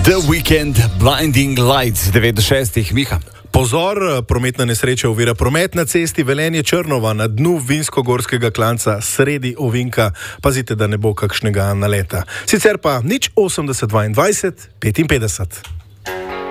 The Weekend, Blinding Lights, 9-6, Miha. Pozor, prometna nesreča ovira promet na cesti Velenje-Črnova na dnu vinsko-gorskega klanca sredi ovinka. Pazite, da ne bo kakšnega naleta. Sicer pa 080 22 55.